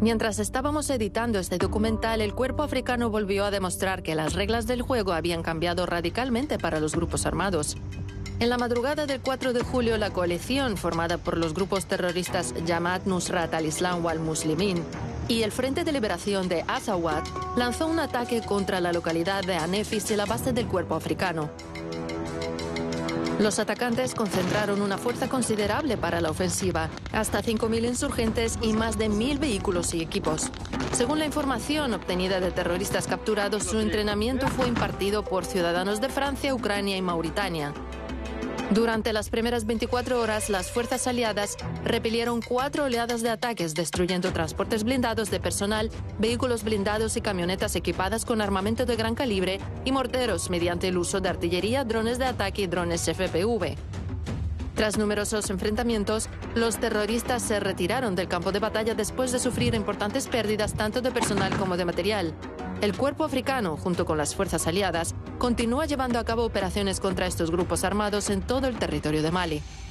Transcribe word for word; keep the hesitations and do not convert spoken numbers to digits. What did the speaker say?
Mientras estábamos editando este documental, el Cuerpo Africano volvió a demostrar que las reglas del juego habían cambiado radicalmente para los grupos armados. En la madrugada del cuatro de julio, la coalición, formada por los grupos terroristas Jamaat Nusrat al-Islam wal Muslimin y el Frente de Liberación de Azawad, lanzó un ataque contra la localidad de Anefis y la base del Cuerpo Africano. Los atacantes concentraron una fuerza considerable para la ofensiva, hasta cinco mil insurgentes y más de mil vehículos y equipos. Según la información obtenida de terroristas capturados, su entrenamiento fue impartido por ciudadanos de Francia, Ucrania y Mauritania. Durante las primeras veinticuatro horas, las fuerzas aliadas repelieron cuatro oleadas de ataques, destruyendo transportes blindados de personal, vehículos blindados y camionetas equipadas con armamento de gran calibre y morteros mediante el uso de artillería, drones de ataque y drones F P V. Tras numerosos enfrentamientos, los terroristas se retiraron del campo de batalla después de sufrir importantes pérdidas tanto de personal como de material. El Cuerpo Africano, junto con las fuerzas aliadas, continúa llevando a cabo operaciones contra estos grupos armados en todo el territorio de Mali.